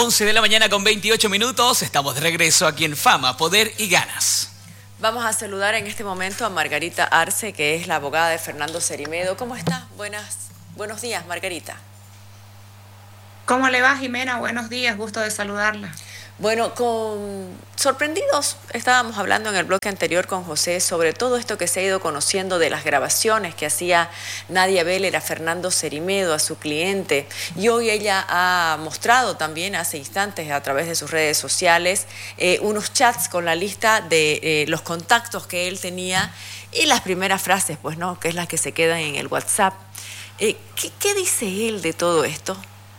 11 de la mañana con 28 minutos. Estamos de regreso aquí en Fama, Poder y Ganas. Vamos a saludar en este momento a Margarita Arce, que es la abogada de Fernando Cerimedo. ¿Cómo está? Buenos días, Margarita. ¿Cómo le va, Jimena? Buenos días, gusto de saludarla. Bueno, sorprendidos, estábamos hablando en el bloque anterior con José sobre todo esto que se ha ido conociendo de las grabaciones que hacía Nadia Beller a Fernando Cerimedo, a su cliente, y hoy ella ha mostrado también hace instantes a través de sus redes sociales unos chats con la lista de los contactos que él tenía y las primeras frases, pues no, que es las que se quedan en el WhatsApp. ¿Qué dice él de todo esto?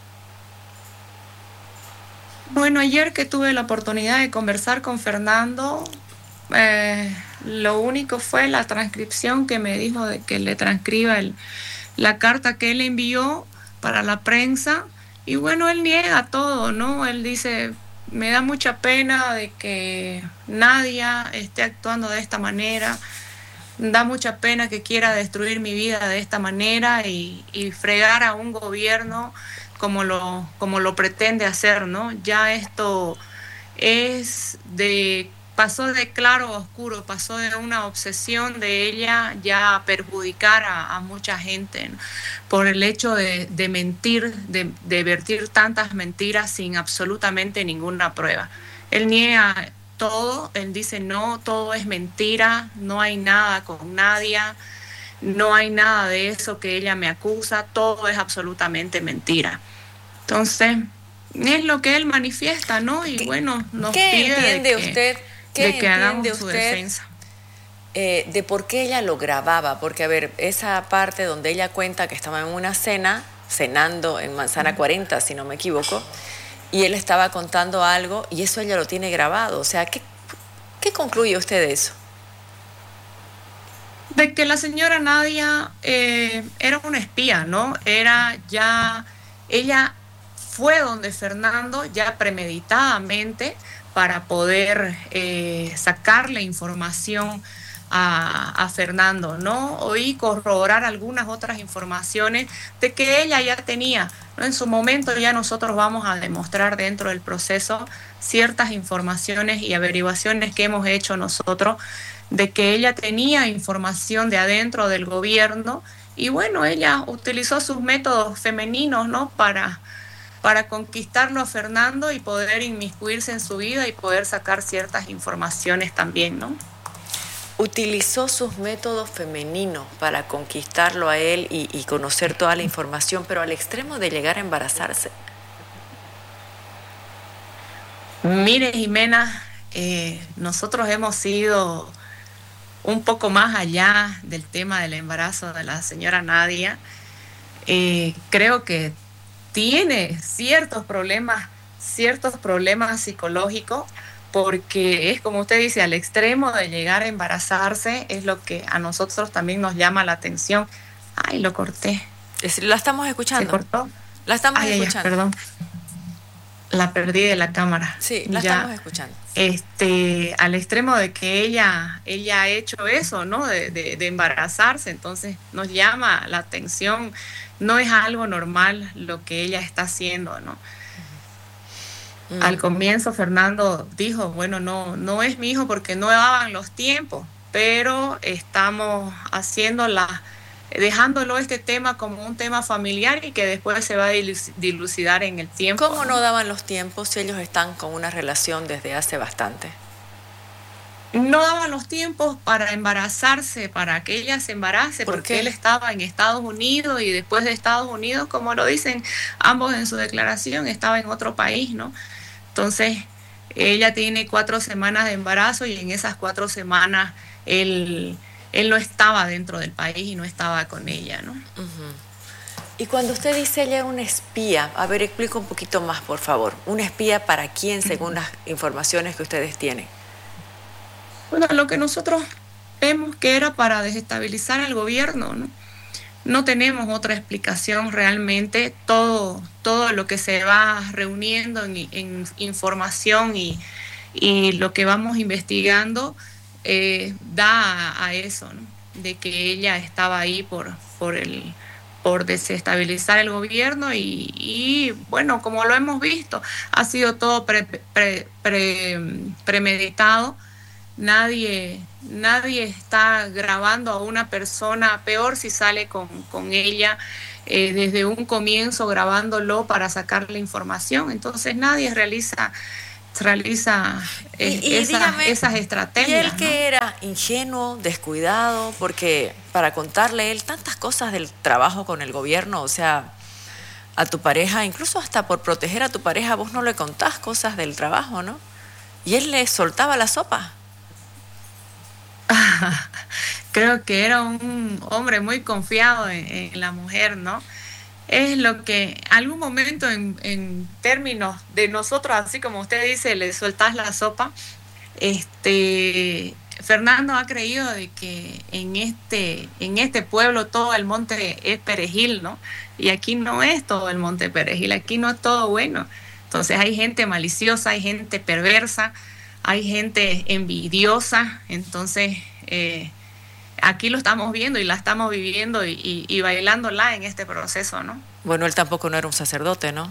Bueno, ayer que tuve la oportunidad de conversar con Fernando, lo único fue la transcripción que me dijo de que le transcriba la carta que él envió para la prensa. Y bueno, él niega todo, ¿no? Él dice, me da mucha pena de que Nadia esté actuando de esta manera. Da mucha pena que quiera destruir mi vida de esta manera y fregar a un gobierno como lo pretende hacer, ¿no? Ya esto pasó de claro a oscuro, pasó de una obsesión de ella ya a perjudicar a mucha gente, ¿no? Por el hecho de mentir, de vertir tantas mentiras sin absolutamente ninguna prueba. Él niega todo, él dice no, todo es mentira, no hay nada con Nadia, no hay nada de eso que ella me acusa, todo es absolutamente mentira. Entonces, es lo que él manifiesta, ¿no? Y bueno, nos pide de que hagamos su defensa. De por qué ella lo grababa, porque a ver, esa parte donde ella cuenta que estaba en una cena, cenando en Manzana 40, si no me equivoco, y él estaba contando algo y eso ella lo tiene grabado. O sea, ¿qué concluye usted de eso? De que la señora Nadia era una espía, ¿no? Ella fue donde Fernando ya premeditadamente para poder sacarle información a Fernando, ¿no? Y corroborar algunas otras informaciones de que ella ya tenía, ¿no? En su momento ya nosotros vamos a demostrar dentro del proceso ciertas informaciones y averiguaciones que hemos hecho nosotros de que ella tenía información de adentro del gobierno y bueno, ella utilizó sus métodos femeninos, ¿no? Para conquistarlo a Fernando y poder inmiscuirse en su vida y poder sacar ciertas informaciones también, ¿no? Utilizó sus métodos femeninos para conquistarlo a él y conocer toda la información, pero al extremo de llegar a embarazarse. Mire, Jimena, nosotros hemos ido un poco más allá del tema del embarazo de la señora Nadia. Creo que tiene ciertos problemas psicológicos, porque es como usted dice, al extremo de llegar a embarazarse es lo que a nosotros también nos llama la atención. Ay, lo corté. La estamos escuchando. ¿Se cortó? La estamos escuchando. Perdón. La perdí de la cámara. Sí, la estamos escuchando. Al extremo de que ella ha hecho eso, ¿no? De embarazarse, entonces nos llama la atención. No es algo normal lo que ella está haciendo, ¿no? Al comienzo Fernando dijo, bueno, no es mi hijo porque no daban los tiempos, pero estamos dejándolo este tema como un tema familiar y que después se va a dilucidar en el tiempo. ¿Cómo no daban los tiempos si ellos están con una relación desde hace bastante? No daban los tiempos para embarazarse, para que ella se embarace, porque él estaba en Estados Unidos y después de Estados Unidos, como lo dicen ambos en su declaración, estaba en otro país, ¿no? Entonces, ella tiene 4 semanas de embarazo y en esas 4 semanas él no estaba dentro del país y no estaba con ella, ¿no? Y cuando usted dice ella era una espía, a ver, explica un poquito más, por favor. ¿Una espía para quién, según las informaciones que ustedes tienen? Bueno, lo que nosotros vemos que era para desestabilizar al gobierno, ¿no? No tenemos otra explicación realmente. Todo lo que se va reuniendo en información y lo que vamos investigando da a eso, ¿no? De que ella estaba ahí por por desestabilizar el gobierno y bueno, como lo hemos visto, ha sido todo premeditado. Nadie está grabando a una persona, peor si sale con ella desde un comienzo grabándolo para sacarle información. Entonces nadie realiza dígame, esas estrategias. ¿Y él que era ingenuo, descuidado? Porque para contarle él tantas cosas del trabajo con el gobierno, o sea, a tu pareja, incluso hasta por proteger a tu pareja, vos no le contás cosas del trabajo, ¿no? Y él le soltaba la sopa. Creo que era un hombre muy confiado en la mujer, ¿no? Es lo que algún momento en términos de nosotros, así como usted dice, le soltás la sopa. Fernando ha creído de que en este pueblo todo el monte es perejil, ¿no? Y aquí no es todo el monte perejil, aquí no es todo bueno. Entonces hay gente maliciosa, hay gente perversa, hay gente envidiosa. Entonces aquí lo estamos viendo y la estamos viviendo y bailándola en este proceso, ¿no? Bueno, él tampoco no era un sacerdote, ¿no?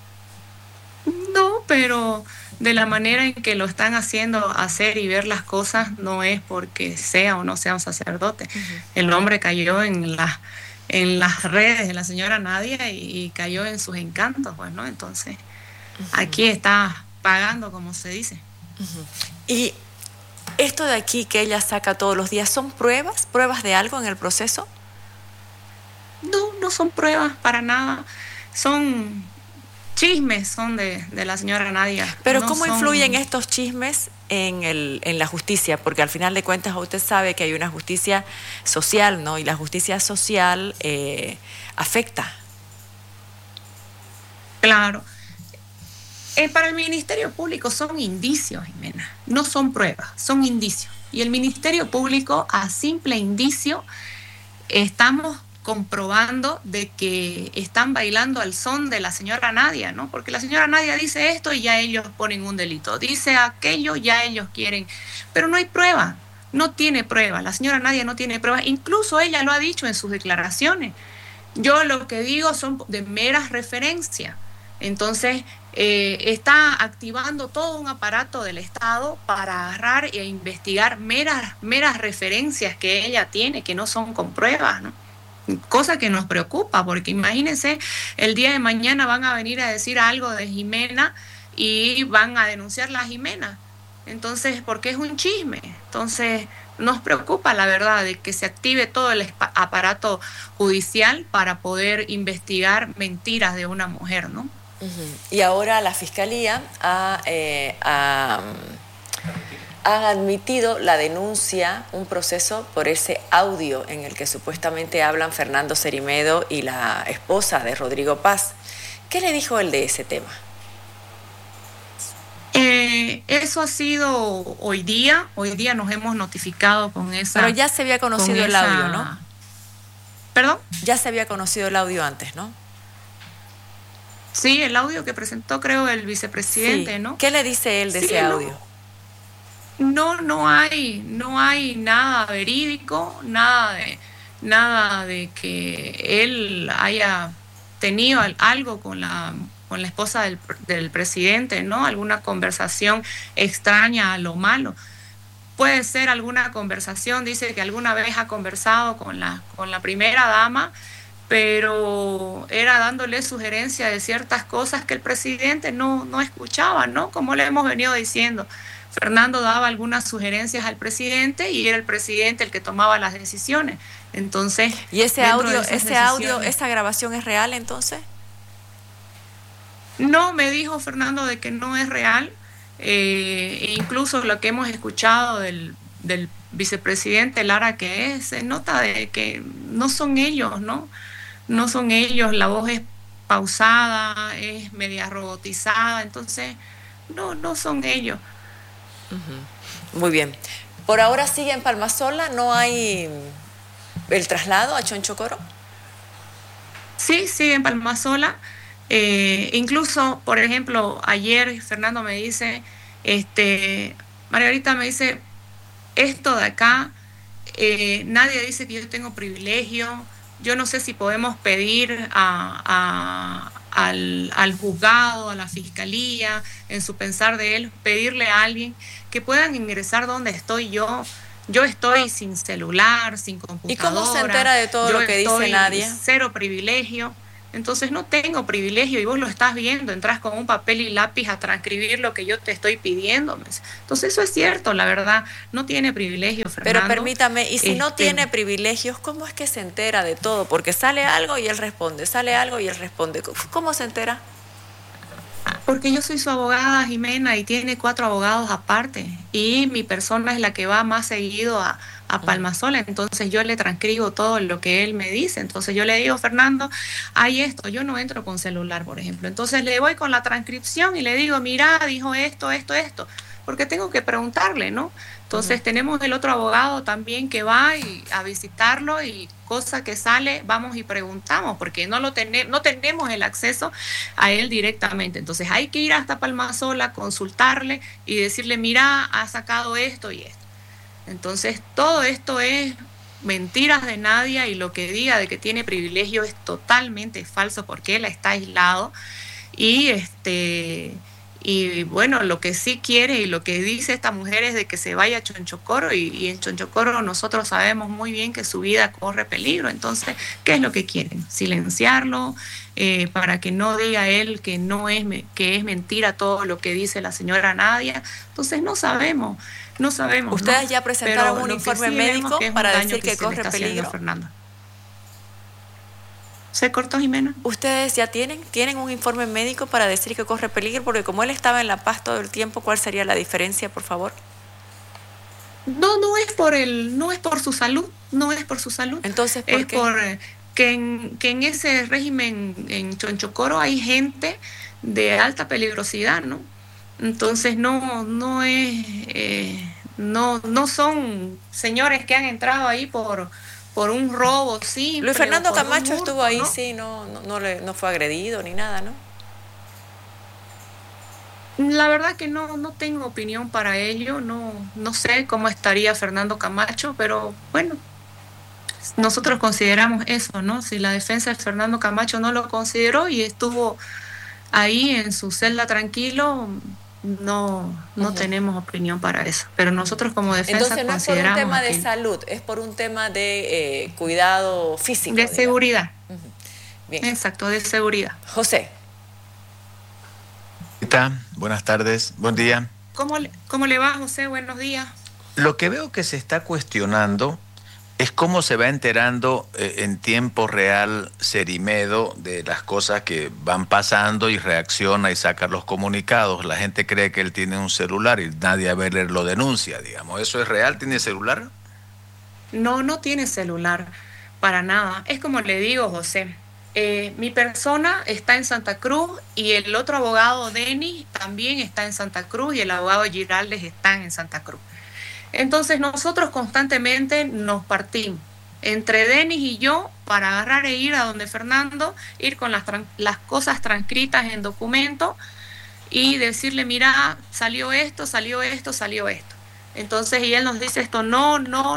No, pero de la manera en que lo están haciendo hacer y ver las cosas no es porque sea o no sea un sacerdote. Uh-huh. El hombre cayó en las redes de la señora Nadia y cayó en sus encantos, pues, ¿no? Entonces, uh-huh, aquí está pagando, como se dice. Uh-huh. Y esto de aquí que ella saca todos los días, ¿son pruebas de algo en el proceso? No son pruebas para nada. Son chismes, son de la señora Nadia. Pero ¿cómo influyen estos chismes en la justicia? Porque al final de cuentas usted sabe que hay una justicia social, ¿no? Y la justicia social afecta. Claro. Para el Ministerio Público son indicios, Jimena, no son pruebas, son indicios. Y el Ministerio Público, a simple indicio, estamos comprobando de que están bailando al son de la señora Nadia, ¿no? Porque la señora Nadia dice esto y ya ellos ponen un delito, dice aquello, ya ellos quieren, pero no hay prueba, no tiene prueba, la señora Nadia no tiene prueba, incluso ella lo ha dicho en sus declaraciones. Yo lo que digo son de meras referencias. Entonces, está activando todo un aparato del Estado para agarrar e investigar meras referencias que ella tiene, que no son con pruebas, ¿no? Cosa que nos preocupa, porque imagínense, el día de mañana van a venir a decir algo de Jimena y van a denunciarla a Jimena. Entonces, porque es un chisme. Entonces, nos preocupa, la verdad, de que se active todo el aparato judicial para poder investigar mentiras de una mujer, ¿no? Uh-huh. Y ahora la Fiscalía ha admitido la denuncia, un proceso por ese audio en el que supuestamente hablan Fernando Cerimedo y la esposa de Rodrigo Paz. ¿Qué le dijo él de ese tema? Eso ha sido hoy día nos hemos notificado con esa... Pero ya se había conocido el audio, ¿no? ¿Perdón? Ya se había conocido el audio antes, ¿no? Sí, el audio que presentó, creo, el vicepresidente, sí. ¿No? ¿Qué le dice él de ese audio? No hay nada verídico, nada de que él haya tenido algo con la esposa del presidente, ¿no? Alguna conversación extraña a lo malo. Puede ser alguna conversación, dice que alguna vez ha conversado con la primera dama, pero era dándole sugerencia de ciertas cosas que el presidente no escuchaba, ¿no? Como le hemos venido diciendo. Fernando daba algunas sugerencias al presidente y era el presidente el que tomaba las decisiones. Entonces, ¿y esa grabación es real entonces? No, me dijo Fernando de que no es real. Incluso lo que hemos escuchado del vicepresidente Lara, que se nota de que no son ellos, ¿no? No son ellos, la voz es pausada, es media robotizada, entonces no son ellos. Uh-huh. Muy bien. Por ahora sigue en Palmasola, ¿no hay el traslado a Chonchocoro? Sí, sigue en Palmasola. Incluso, por ejemplo, ayer Fernando me dice, Margarita me dice, esto de acá, nadie dice que yo tengo privilegio, yo no sé si podemos pedir al juzgado, a la fiscalía, en su pensar de él, pedirle a alguien que puedan ingresar donde estoy yo. Yo estoy sin celular, sin computadora. ¿Y cómo se entera de todo lo que dice Nadia? Cero privilegio. Entonces no tengo privilegio y vos lo estás viendo, entras con un papel y lápiz a transcribir lo que yo te estoy pidiendo. Entonces eso es cierto, la verdad, no tiene privilegio, Fernando. Pero permítame, y si no tiene privilegios, ¿cómo es que se entera de todo? Porque sale algo y él responde, sale algo y él responde. ¿Cómo se entera? Porque yo soy su abogada, Jimena, y tiene 4 abogados aparte, y mi persona es la que va más seguido a Palmasola, entonces yo le transcribo todo lo que él me dice. Entonces yo le digo, Fernando, hay esto, yo no entro con celular, por ejemplo, entonces le voy con la transcripción y le digo, mira, dijo esto, porque tengo que preguntarle, ¿no? Entonces tenemos el otro abogado también que va a visitarlo, y cosa que sale, vamos y preguntamos, porque no tenemos el acceso a él directamente. Entonces hay que ir hasta Palmasola, consultarle y decirle, mira, ha sacado esto y esto. Entonces todo esto es mentiras de Nadia, y lo que diga de que tiene privilegio es totalmente falso, porque él está aislado. Y bueno, lo que sí quiere y lo que dice esta mujer es de que se vaya a Chonchocoro, y en Chonchocoro nosotros sabemos muy bien que su vida corre peligro. Entonces, ¿qué es lo que quieren? Silenciarlo, para que no diga él que que es mentira todo lo que dice la señora Nadia. Entonces no sabemos. Ustedes ya presentaron un informe médico para decir que corre peligro, Fernando. ¿Se cortó, Jimena? ¿Ustedes ya tienen un informe médico para decir que corre peligro? Porque como él estaba en La Paz todo el tiempo, ¿cuál sería la diferencia, por favor? No es por su salud, no es por su salud. Entonces, ¿por qué? Por que en ese régimen en Chonchocoro hay gente de alta peligrosidad, ¿no? Entonces no son señores que han entrado ahí por un robo simple. Luis Fernando Camacho estuvo ahí, ¿no? Sí, no fue agredido ni nada, ¿no? La verdad que no tengo opinión para ello, no sé cómo estaría Fernando Camacho, pero bueno, nosotros consideramos eso, ¿no? Si la defensa de Fernando Camacho no lo consideró y estuvo ahí en su celda tranquilo, no tenemos opinión para eso, pero nosotros como defensa entonces no consideramos es por un tema de salud, es por un tema de cuidado físico, de seguridad. Bien. Exacto, de seguridad. José. Buenas tardes, buen día. ¿Cómo le va, José? Buenos días. Lo que veo que se está cuestionando es cómo se va enterando en tiempo real Cerimedo de las cosas que van pasando, y reacciona y saca los comunicados. La gente cree que él tiene un celular y Nadia Beller lo denuncia, digamos. ¿Eso es real? ¿Tiene celular? No tiene celular, para nada. Es como le digo, José, mi persona está en Santa Cruz, y el otro abogado, Denis, también está en Santa Cruz, y el abogado Giraldes están en Santa Cruz. Entonces nosotros constantemente nos partimos entre Denis y yo para agarrar e ir a donde Fernando, ir con las cosas transcritas en documento y decirle, mira, salió esto. Entonces, y él nos dice esto, no.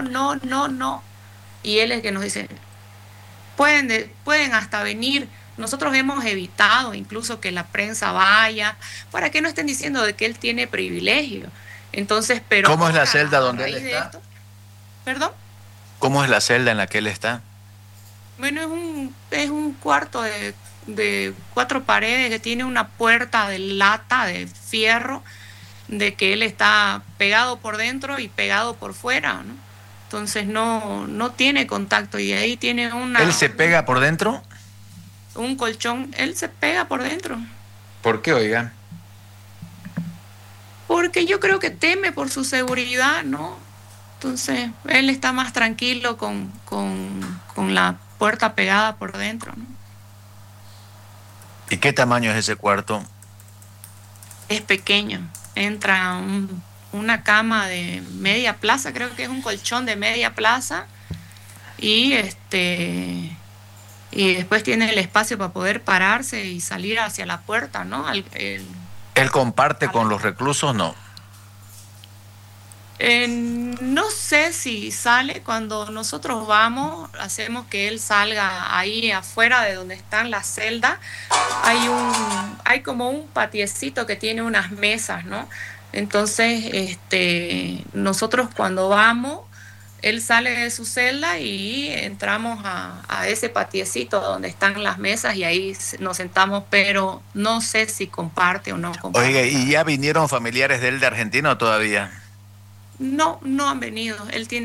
Y él es el que nos dice, pueden hasta venir. Nosotros hemos evitado incluso que la prensa vaya, para que no estén diciendo de que él tiene privilegio. Entonces, pero ¿cómo es la celda donde él está? ¿Perdón? ¿Cómo es la celda en la que él está? Bueno, es un cuarto de 4 paredes que tiene una puerta de lata, de fierro, de que él está pegado por dentro y pegado por fuera, ¿no? Entonces no tiene contacto, y ahí tiene ¿Él se pega por dentro? Un colchón, él se pega por dentro. ¿Por qué, oiga? Porque yo creo que teme por su seguridad, ¿no? Entonces, él está más tranquilo con la puerta pegada por dentro, ¿no? ¿Y qué tamaño es ese cuarto? Es pequeño. Entra una cama de media plaza, creo que es un colchón de media plaza, y después tiene el espacio para poder pararse y salir hacia la puerta, ¿no? ¿Él comparte con los reclusos? No. No sé si sale. Cuando nosotros vamos, hacemos que él salga ahí afuera de donde están las celdas. Hay como un patiecito que tiene unas mesas, ¿no? Entonces, nosotros cuando vamos, él sale de su celda y entramos a ese patiecito donde están las mesas y ahí nos sentamos, pero no sé si comparte o no comparte. Oiga, ¿y ya vinieron familiares de él de Argentina o todavía? No, no han venido. Él tiene